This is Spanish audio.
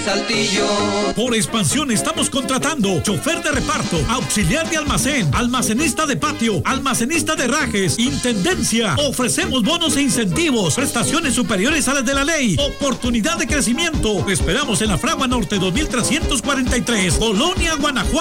Saltillo. Por expansión estamos contratando chofer de reparto, auxiliar de almacén, almacenista de patio, almacenista de herrajes, intendencia. Ofrecemos bonos e incentivos, prestaciones superiores a las de la ley, oportunidad de crecimiento. Te esperamos en la Fragua Norte 2343, Colonia, Guanajuato.